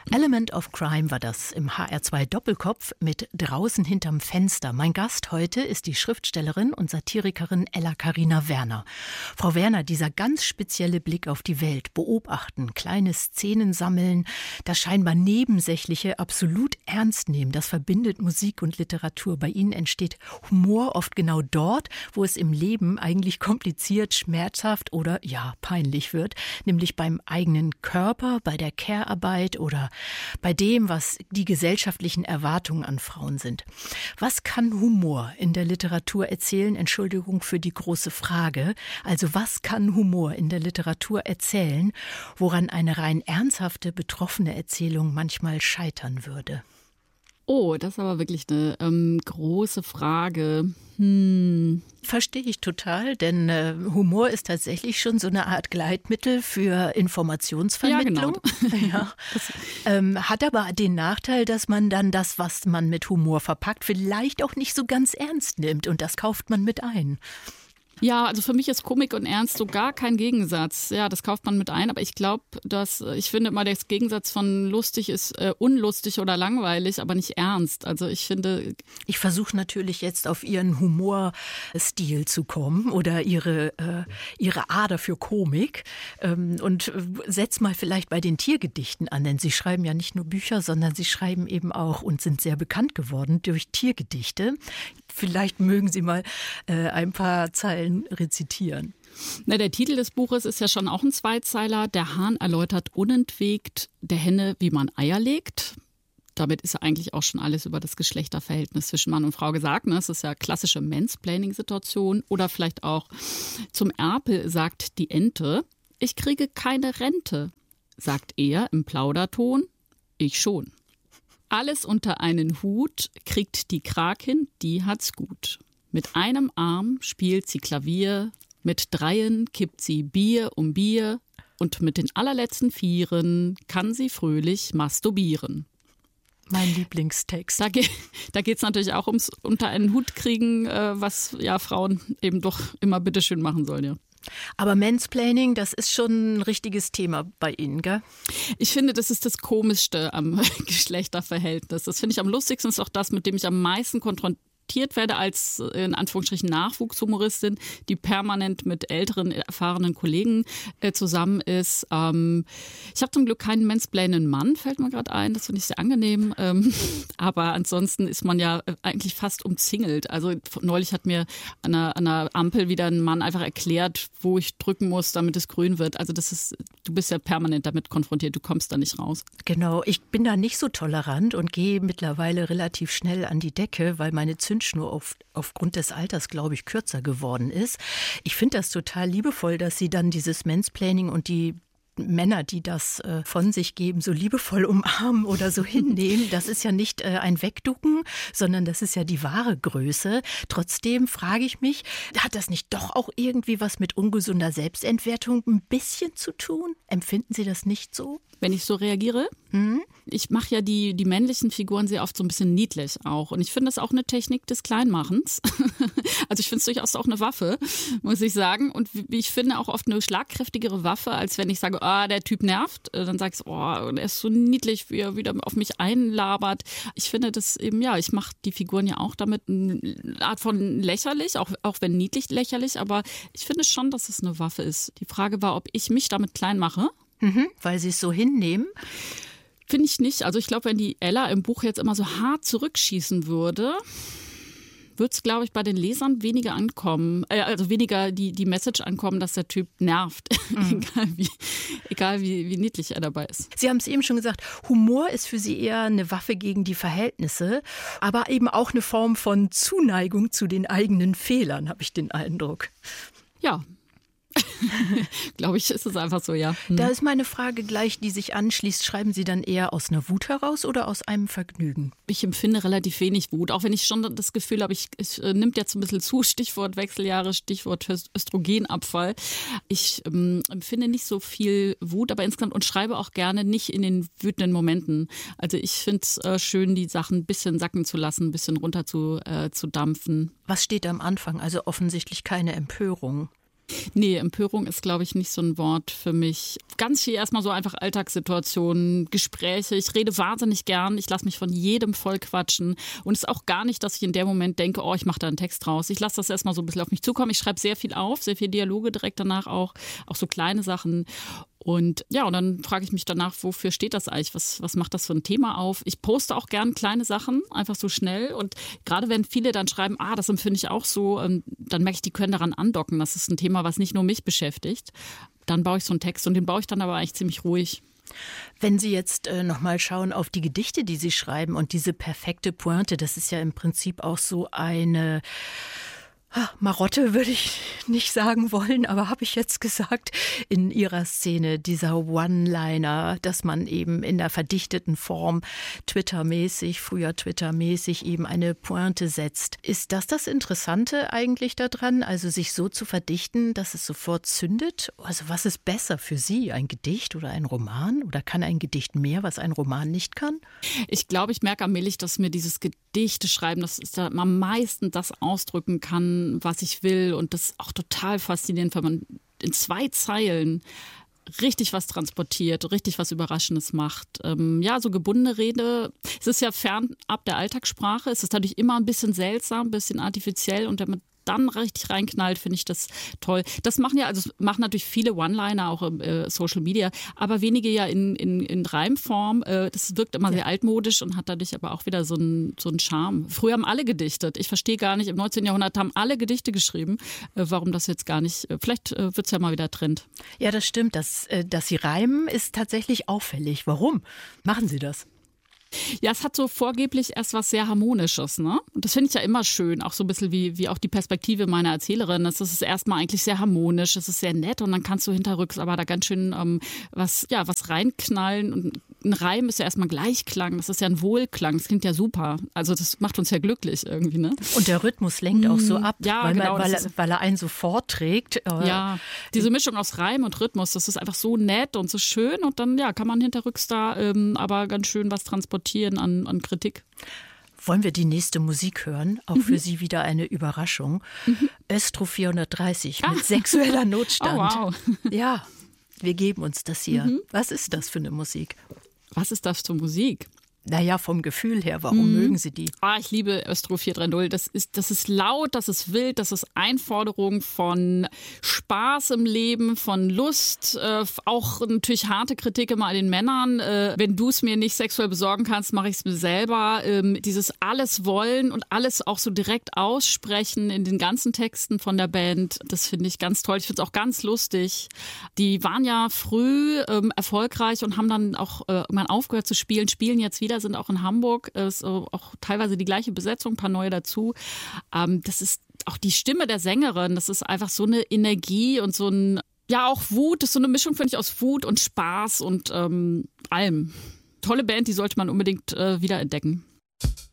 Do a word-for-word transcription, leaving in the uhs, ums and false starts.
Element of Crime war das im H R zwei Doppelkopf mit Draußen hinterm Fenster. Mein Gast heute ist die Schriftstellerin und Satirikerin Ella Carina Werner. Frau Werner, dieser ganz spezielle Blick auf die Welt, beobachten, kleine Szenen sammeln, das scheinbar Nebensächliche absolut ernst nehmen, das verbindet Musik und Literatur. Bei Ihnen entsteht Humor oft genau dort, wo es im Leben eigentlich kompliziert, schmerzhaft oder ja, peinlich wird, nämlich beim eigenen Körper, bei der Care-Arbeit oder bei dem, was die gesellschaftlichen Erwartungen an Frauen sind. Was kann Humor in der Literatur erzählen? Entschuldigung für die große Frage. Also was kann Humor in der Literatur erzählen, woran eine rein ernsthafte, betroffene Erzählung manchmal scheitern würde? Oh, das ist aber wirklich eine ähm, große Frage. Hm. Verstehe ich total, denn äh, Humor ist tatsächlich schon so eine Art Gleitmittel für Informationsvermittlung. Ja, genau. Ja. Ähm, hat aber den Nachteil, dass man dann das, was man mit Humor verpackt, vielleicht auch nicht so ganz ernst nimmt und das kauft man mit ein. Ja, also für mich ist Komik und Ernst so gar kein Gegensatz. Ja, das kauft man mit ein, aber ich glaube, dass ich finde immer, der Gegensatz von lustig ist äh, unlustig oder langweilig, aber nicht ernst. Also ich finde... Ich versuche natürlich jetzt auf Ihren Humorstil zu kommen oder Ihre, äh, Ihre Ader für Komik ähm, und äh, setz mal vielleicht bei den Tiergedichten an, denn Sie schreiben ja nicht nur Bücher, sondern Sie schreiben eben auch und sind sehr bekannt geworden durch Tiergedichte. Vielleicht mögen Sie mal äh, ein paar Zeilen rezitieren. Na, der Titel des Buches ist ja schon auch ein Zweizeiler. Der Hahn erläutert unentwegt der Henne, wie man Eier legt. Damit ist ja eigentlich auch schon alles über das Geschlechterverhältnis zwischen Mann und Frau gesagt. Ne? Das ist ja klassische Mansplaining-Situation. Oder vielleicht auch zum Erpel sagt die Ente, ich kriege keine Rente, sagt er im Plauderton, ich schon. Alles unter einen Hut kriegt die Krakin, die hat's gut. Mit einem Arm spielt sie Klavier, mit dreien kippt sie Bier um Bier und mit den allerletzten Vieren kann sie fröhlich masturbieren. Mein Lieblingstext. Da, ge- da geht es natürlich auch ums unter einen Hut kriegen, äh, was ja Frauen eben doch immer bitteschön machen sollen, ja. Aber Mansplaining, das ist schon ein richtiges Thema bei Ihnen, gell? Ich finde, das ist das Komischste am Geschlechterverhältnis. Das finde ich am lustigsten, ist auch das, mit dem ich am meisten konfrontiert werde als in Anführungsstrichen Nachwuchshumoristin, die permanent mit älteren, erfahrenen Kollegen äh, zusammen ist. Ähm, ich habe zum Glück keinen mansplainenden Mann, fällt mir gerade ein, das finde ich sehr angenehm. Ähm, aber ansonsten ist man ja eigentlich fast umzingelt. Also neulich hat mir an einer, an einer Ampel wieder ein Mann einfach erklärt, wo ich drücken muss, damit es grün wird. Also das ist, du bist ja permanent damit konfrontiert, du kommst da nicht raus. Genau, ich bin da nicht so tolerant und gehe mittlerweile relativ schnell an die Decke, weil meine Zündschnur auf, aufgrund des Alters, glaube ich, kürzer geworden ist. Ich finde das total liebevoll, dass Sie dann dieses Mansplaining und die Männer, die das äh, von sich geben, so liebevoll umarmen oder so hinnehmen. Das ist ja nicht äh, ein Wegducken, sondern das ist ja die wahre Größe. Trotzdem frage ich mich, hat das nicht doch auch irgendwie was mit ungesunder Selbstentwertung ein bisschen zu tun? Empfinden Sie das nicht so? Wenn ich so reagiere? Mhm. Ich mache ja die, die männlichen Figuren sehr oft so ein bisschen niedlich auch. Und ich finde das auch eine Technik des Kleinmachens. Also ich finde es durchaus auch eine Waffe, muss ich sagen. Und ich finde auch oft eine schlagkräftigere Waffe, als wenn ich sage, ah, der Typ nervt. Dann sage ich, oh, der ist so niedlich, wie er wieder auf mich einlabert. Ich finde das eben, ja, ich mache die Figuren ja auch damit eine Art von lächerlich, auch, auch wenn niedlich lächerlich. Aber ich finde schon, dass es eine Waffe ist. Die Frage war, ob ich mich damit klein mache. Mhm, weil Sie es so hinnehmen? Finde ich nicht. Also ich glaube, wenn die Ella im Buch jetzt immer so hart zurückschießen würde, würde es, glaube ich, bei den Lesern weniger ankommen, äh, also weniger die, die Message ankommen, dass der Typ nervt, mhm. egal, wie, egal wie, wie niedlich er dabei ist. Sie haben es eben schon gesagt, Humor ist für Sie eher eine Waffe gegen die Verhältnisse, aber eben auch eine Form von Zuneigung zu den eigenen Fehlern, habe ich den Eindruck. Ja. Glaube ich, ist es einfach so, ja. Hm. Da ist meine Frage gleich, die sich anschließt. Schreiben Sie dann eher aus einer Wut heraus oder aus einem Vergnügen? Ich empfinde relativ wenig Wut, auch wenn ich schon das Gefühl habe, ich, es nimmt jetzt ein bisschen zu, Stichwort Wechseljahre, Stichwort Östrogenabfall. Ich ähm, empfinde nicht so viel Wut, aber insgesamt und schreibe auch gerne nicht in den wütenden Momenten. Also ich finde es äh, schön, die Sachen ein bisschen sacken zu lassen, ein bisschen runter zu, äh, zu dampfen. Was steht am Anfang? Also offensichtlich keine Empörung. Nee, Empörung ist, glaube ich, nicht so ein Wort für mich. Ganz viel erstmal so einfach Alltagssituationen, Gespräche. Ich rede wahnsinnig gern. Ich lasse mich von jedem voll quatschen. Und es ist auch gar nicht, dass ich in dem Moment denke, oh, ich mache da einen Text raus. Ich lasse das erstmal so ein bisschen auf mich zukommen. Ich schreibe sehr viel auf, sehr viele Dialoge direkt danach auch. Auch so kleine Sachen. Und ja, und dann frage ich mich danach, wofür steht das eigentlich? Was, was macht das für ein Thema auf? Ich poste auch gern kleine Sachen, einfach so schnell. Und gerade wenn viele dann schreiben, ah, das empfinde ich auch so, dann merke ich, die können daran andocken. Das ist ein Thema, was nicht nur mich beschäftigt. Dann baue ich so einen Text und den baue ich dann aber eigentlich ziemlich ruhig. Wenn Sie jetzt äh, nochmal schauen auf die Gedichte, die Sie schreiben und diese perfekte Pointe, das ist ja im Prinzip auch so eine Marotte würde ich nicht sagen wollen, aber habe ich jetzt gesagt, in Ihrer Szene, dieser One-Liner, dass man eben in der verdichteten Form Twitter-mäßig, früher Twitter-mäßig eben eine Pointe setzt. Ist das das Interessante eigentlich daran, also sich so zu verdichten, dass es sofort zündet? Also was ist besser für Sie, ein Gedicht oder ein Roman? Oder kann ein Gedicht mehr, was ein Roman nicht kann? Ich glaube, ich merke allmählich, dass mir dieses Gedichte schreiben, das ist da am meisten das ausdrücken kann, was ich will, und das ist auch total faszinierend, wenn man in zwei Zeilen richtig was transportiert, richtig was Überraschendes macht. Ähm, ja, so gebundene Rede, es ist ja fernab der Alltagssprache, es ist dadurch immer ein bisschen seltsam, ein bisschen artifiziell, und wenn man dann richtig reinknallt, finde ich das toll. Das machen ja, also machen natürlich viele One-Liner auch im äh, Social Media, aber wenige ja in, in, in Reimform. Äh, das wirkt immer ja. sehr altmodisch und hat dadurch aber auch wieder so einen so einen Charme. Früher haben alle gedichtet. Ich verstehe gar nicht, im neunzehnten Jahrhundert haben alle Gedichte geschrieben. Äh, warum das jetzt gar nicht, äh, vielleicht äh, wird es ja mal wieder Trend. Ja, das stimmt. Das, äh, dass Sie reimen, ist tatsächlich auffällig. Warum machen Sie das? Ja, es hat so vorgeblich erst was sehr Harmonisches, ne? Und das finde ich ja immer schön, auch so ein bisschen wie, wie auch die Perspektive meiner Erzählerin. Es ist erstmal eigentlich sehr harmonisch, es ist sehr nett, und dann kannst du hinterrücks aber da ganz schön ähm, was, ja, was reinknallen. Und ein Reim ist ja erstmal Gleichklang, das ist ja ein Wohlklang, das klingt ja super. Also das macht uns ja glücklich irgendwie, ne? Und der Rhythmus lenkt auch so ab, ja, weil, genau, man, weil, er, weil er einen so vorträgt. Ja, diese Mischung aus Reim und Rhythmus, das ist einfach so nett und so schön, und dann ja, kann man hinterrücks da ähm, aber ganz schön was transportieren. An, an Kritik. Wollen wir die nächste Musik hören? Auch mhm. für Sie wieder eine Überraschung. Mhm. Östro vierhundertdreißig mit ah. sexueller Notstand. Oh, wow. Ja, wir geben uns das hier. Mhm. Was ist das für eine Musik? Was ist das für Musik? Naja, vom Gefühl her, warum mhm. mögen Sie die? Ah, ich liebe Östro vier drei null. Das ist, das ist laut, das ist wild, das ist Einforderung von Spaß im Leben, von Lust, äh, auch natürlich harte Kritik immer an den Männern. Äh, wenn du es mir nicht sexuell besorgen kannst, mache ich es mir selber. Ähm, dieses alles wollen und alles auch so direkt aussprechen in den ganzen Texten von der Band, das finde ich ganz toll. Ich finde es auch ganz lustig. Die waren ja früh ähm, erfolgreich und haben dann auch äh, irgendwann aufgehört zu spielen, spielen jetzt wieder, sind auch in Hamburg, ist auch teilweise die gleiche Besetzung, ein paar neue dazu. Das ist auch die Stimme der Sängerin, das ist einfach so eine Energie und so ein, ja auch Wut, das ist so eine Mischung, finde ich, aus Wut und Spaß und ähm, allem. Tolle Band, die sollte man unbedingt äh, wiederentdecken.